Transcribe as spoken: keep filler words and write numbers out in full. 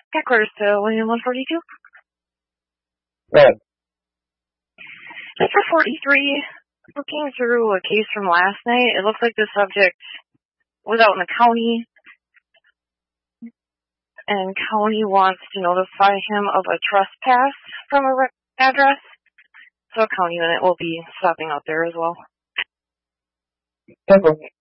Headquarters to William one forty-two. Go ahead. Mister forty-three, looking through a case from last night, it looks like the subject was out in the county, and county wants to notify him of a trespass from a re- address, so a county unit will be stopping out there as well. Temple.